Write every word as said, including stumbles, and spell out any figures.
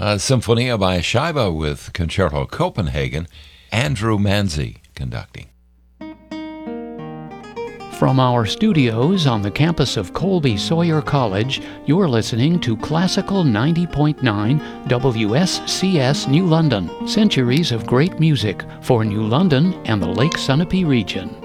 Uh, Symphonia by Scheibe with Concerto Copenhagen, Andrew Manzi conducting. From our studios on the campus of Colby Sawyer College, you're listening to Classical ninety point nine W S C S New London, centuries of great music for New London and the Lake Sunapee region.